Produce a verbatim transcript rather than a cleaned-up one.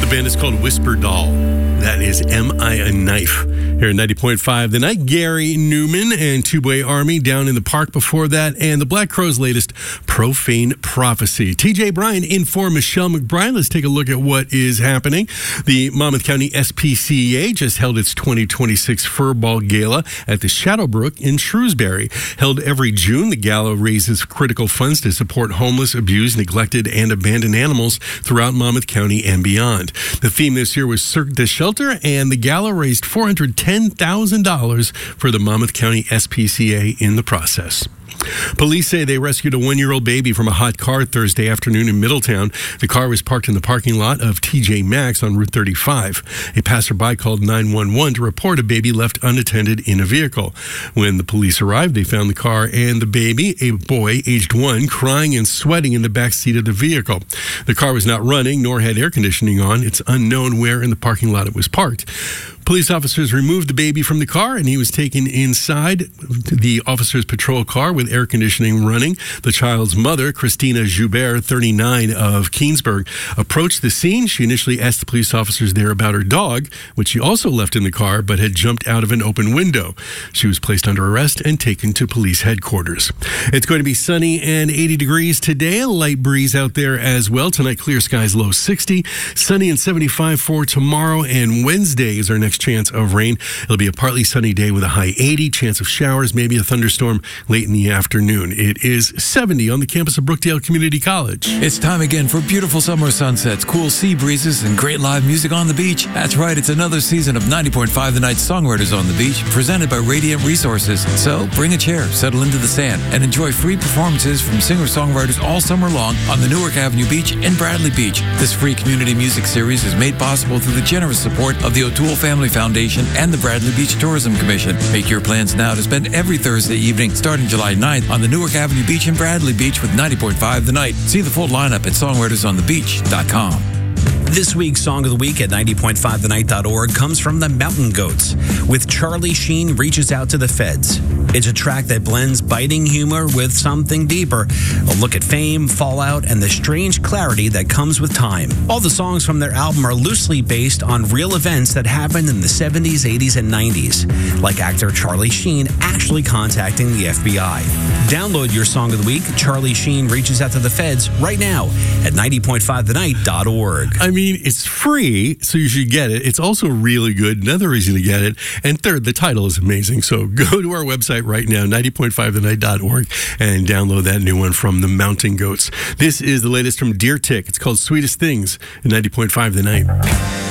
band is called Whisper Doll. That is Am I a Knife? Here at ninety point five The Night, Gary Newman and Two-Way Army Down in the Park before that, and the Black Crowes' latest, Profane Prophecy. T J Bryan in for Michelle McBride. Let's take a look at what is happening. The Monmouth County S P C A just held its twenty twenty-six Furball Gala at the Shadowbrook in Shrewsbury. Held every June, the gala raises critical funds to support homeless, abused, neglected, and abandoned animals throughout Monmouth County and beyond. The theme this year was Cirque du Shelter, and the gala raised four hundred ten thousand dollars for the Monmouth County S P C A in the process. Police say they rescued a one-year-old baby from a hot car Thursday afternoon in Middletown. The car was parked in the parking lot of T J Maxx on Route thirty-five. A passerby called nine one one to report a baby left unattended in a vehicle. When the police arrived, they found the car and the baby, a boy aged one, crying and sweating in the back seat of the vehicle. The car was not running nor had air conditioning on. It's unknown where in the parking lot it was parked. Police officers removed the baby from the car, and he was taken inside the officer's patrol car with air conditioning running. The child's mother, Christina Joubert, thirty-nine, of Keensburg, approached the scene. She initially asked the police officers there about her dog, which she also left in the car but had jumped out of an open window. She was placed under arrest and taken to police headquarters. It's going to be sunny and eighty degrees today. A light breeze out there as well. Tonight, clear skies, low sixty. Sunny and seventy-five for tomorrow, and Wednesday is our next chance of rain. It'll be a partly sunny day with a high eighty, chance of showers, maybe a thunderstorm late in the afternoon. It is seventy on the campus of Brookdale Community College. It's time again for beautiful summer sunsets, cool sea breezes, and great live music on the beach. That's right, it's another season of ninety point five The Night Songwriters on the Beach, presented by Radiant Resources. So bring a chair, settle into the sand, and enjoy free performances from singer-songwriters all summer long on the Newark Avenue Beach and Bradley Beach. This free community music series is made possible through the generous support of the O'Toole Family Foundation and the Bradley Beach Tourism Commission. Make your plans now to spend every Thursday evening starting July ninth on the Newark Avenue Beach and Bradley Beach with ninety point five The Night. See the full lineup at songwriters on the beach dot com. This week's Song of the Week at ninety point five the night dot org comes from the Mountain Goats with Charlie Sheen Reaches Out to the Feds. It's a track that blends biting humor with something deeper, a look at fame, fallout, and the strange clarity that comes with time. All the songs from their album are loosely based on real events that happened in the seventies, eighties, and nineties, like actor Charlie Sheen actually contacting the F B I. Download your Song of the Week, Charlie Sheen Reaches Out to the Feds, right now at ninety point five the night dot org. I mean, it's free, so you should get it. It's also really good. Another reason to get it. And third, the title is amazing. So go to our website right now, ninety point five the night dot org, and download that new one from the Mountain Goats. This is the latest from Deer Tick. It's called Sweetest Things at ninety point five The Night.